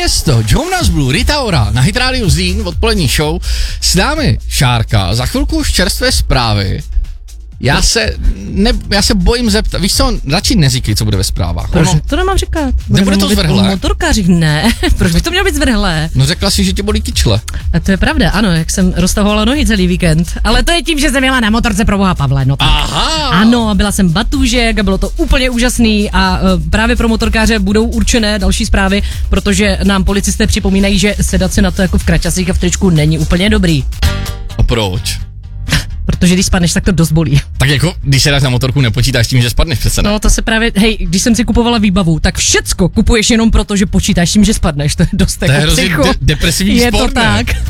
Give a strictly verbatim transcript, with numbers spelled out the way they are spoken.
Tiesto, Jonas Blue, Rita Ora, na Hit Radio Zlín, odpolední show. S námi Šárka, za chvilku už čerstvé zprávy. Já se, ne, já se bojím zeptat, víš co, radši neříkej, co bude ve zprávách. Proč ono, to nemám říkat? Nebude to zvrhlé? Motorkářích ne, proč by to mělo být zvrhlé? No řekla si, že tě bolí kyčle. A to je pravda, ano, jak jsem roztahovala nohy celý víkend. Ale to je tím, že jsem jela na motorce, pro boha Pavle, no tak. Aha. Ano, a byla jsem batůžek a bylo to úplně úžasný a uh, právě pro motorkáře budou určené další zprávy, protože nám policisté připomínají, že sedat si na to jako v kraťasích a v tričku není úplně dobrý. A proč? Protože když spadneš, tak to dost bolí. Tak jako, když se dáš na motorku, nepočítáš tím, že spadneš přece, ne? No to se právě, hej, když jsem si kupovala výbavu, tak všecko kupuješ jenom proto, že počítáš tím, že spadneš, to je dost to jako je hrozně psycho. de- depresivní je sport, to tak.